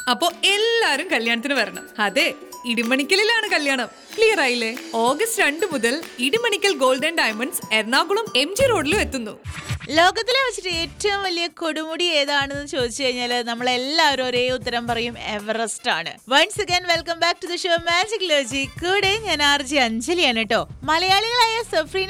അപ്പോ എല്ലാരും കല്യാണത്തിന് വരണം. അതെ, ഇടിമണിക്കലിലാണ് കല്യാണം. ക്ലിയർ ആയില്ലേ? ഓഗസ്റ്റ് 2 മുതൽ Idimannickal golden diamonds Ernakulam MG റോഡിലും എത്തുന്നു. ലോകത്തിലെ വെച്ചിട്ട് ഏറ്റവും വലിയ കൊടുമുടി ഏതാണെന്ന് ചോദിച്ചു കഴിഞ്ഞാൽ നമ്മളെല്ലാവരും ഒരേ ഉത്തരം പറയും, എവറസ്റ്റ് ആണ്. Once again welcome back to the show magic ലോജി. കൂടെ ഞാൻ RJ അഞ്ജലിയാണ് കേട്ടോ. മലയാളികളായ സഫ്രീന